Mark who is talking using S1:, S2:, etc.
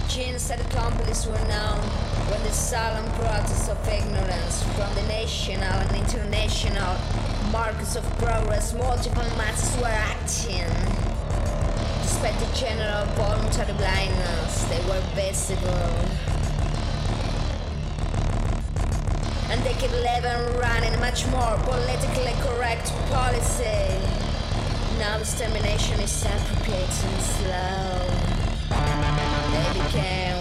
S1: Genes and accomplices were known when the solemn process of ignorance from the national and international markers of progress, multiple masses were acting. Despite the general voluntary blindness, they were visible. And they keep living, running much more politically correct policy. Now extermination is appropriate and slow. They became